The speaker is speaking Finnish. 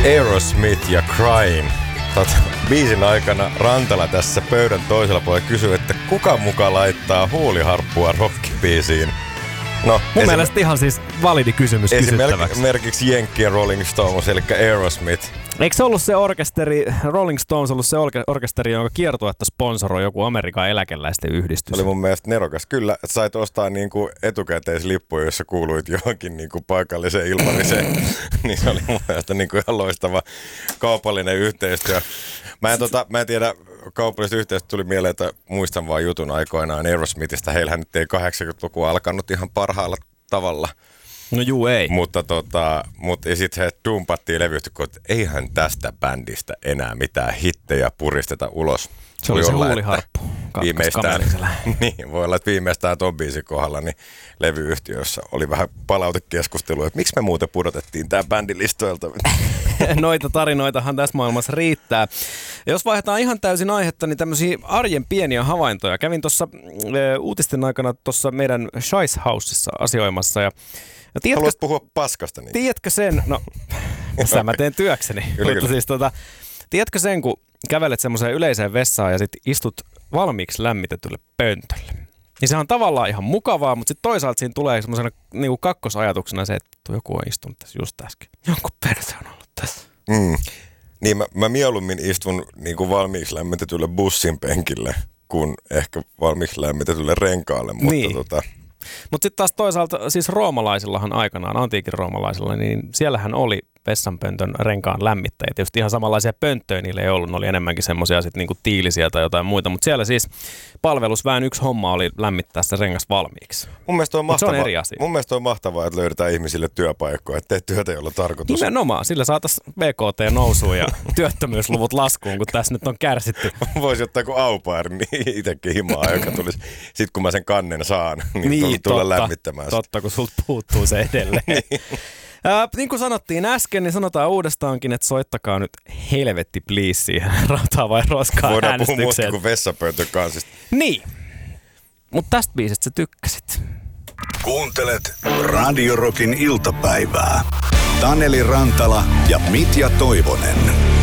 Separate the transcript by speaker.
Speaker 1: Aerosmith ja Crying. Biisin aikana Rantala tässä pöydän toisella puolella kysyy, että kuka muka laittaa huuliharppua rockibiisiin? No,
Speaker 2: mun mielestä ihan siis validi kysymys kysyttäväksi.
Speaker 1: Esimerkiksi Jenkkien Rolling Stones, eli Aerosmith.
Speaker 2: Eikö se ollut se orkesteri, Rolling Stones ollut se orkesteri, jonka kiertuetta sponsoroi joku Amerikan eläkeläisten yhdistys?
Speaker 1: Se oli mun mielestä nerokas. Kyllä, että sait ostaa niinku etukäteislippuja, jossa kuuluit johonkin niinku paikalliseen ilmariseen. Niin se oli mun mielestä niinku ihan loistava kaupallinen yhteistyö. Mä en tiedä, kaupallisesta yhteistyöstä tuli mieleen, että muistan vaan jutun aikoinaan Aerosmithistä. Heillähän nyt ei 80-lukua alkanut ihan parhaalla tavalla.
Speaker 2: No juu, ei.
Speaker 1: Mutta sitten he dumpattiin levyyhtiöön, että eihän tästä bändistä enää mitään hittejä puristeta ulos.
Speaker 2: Se oli se huuliharppu.
Speaker 1: Niin, voi olla, että viimeistään ton biisin kohdalla niin levyyhtiössä oli vähän palautekeskustelua, että miksi me muuten pudotettiin tää bändilistoilta.
Speaker 2: Noita tarinoitahan tässä maailmassa riittää. Ja jos vaihdetaan ihan täysin aihetta, niin tämmöisiä arjen pieniä havaintoja. Kävin tuossa uutisten aikana tuossa meidän Shice Housessa asioimassa ja
Speaker 1: haluaisit puhua paskasta niin?
Speaker 2: Tiedätkö sen? No, mä teen työkseni. Mutta siis tiedätkö sen, kun kävelet semmoiseen yleiseen vessaan ja sit istut valmiiksi lämmitetylle pöntölle. Niin se on tavallaan ihan mukavaa, mutta sitten toisaalta siinä tulee semmoisena niinku kakkosajatuksena se, että joku on istunut tässä just äsken. Jonkun perse on ollut tässä.
Speaker 1: Niin mä mieluummin istun niinku valmiiksi lämmitetylle bussin penkille kuin ehkä valmiiksi lämmitetylle renkaalle.
Speaker 2: Niin. Mutta sitten taas toisaalta, siis roomalaisillahan aikanaan, antiikin roomalaisilla, niin siellähän oli vessanpöntön renkaan lämmittäjiä. Tietysti ihan samanlaisia pönttöjä niillä ei ollut, ne oli enemmänkin semmoisia sitten niinku tiilisiä tai jotain muita, mutta siellä siis palvelusväen yksi homma oli lämmittää se rengas valmiiksi.
Speaker 1: Mun mielestä on mahtavaa,
Speaker 2: se on eri asia.
Speaker 1: Mun mielestä on mahtavaa, että löydetään ihmisille työpaikkoja, että teet työtä, jolla tarkoitus.
Speaker 2: Nimenomaan, sillä saataisiin BKT nousuun ja työttömyysluvut laskuun, kun tässä nyt on kärsitty.
Speaker 1: Voisi ottaa kuin au pair, niin itsekin himaa, joka tulisi, sit kun mä sen kannen saan, niin tulla lämmittämään.
Speaker 2: Totta, kun sulta puuttuu se edelleen. Niin kuin sanottiin äsken, niin sanotaan uudestaankin, että soittakaa nyt helvetti please siihen rautaa vai roskaa
Speaker 1: voidaan
Speaker 2: äänestykseen.
Speaker 1: Voidaan puhua muuta kuin vessapöntön kansista.
Speaker 2: Niin, mutta tästä biisistä sä tykkäsit.
Speaker 3: Kuuntelet Radio Rockin iltapäivää. Taneli Rantala ja Mitja Toivonen.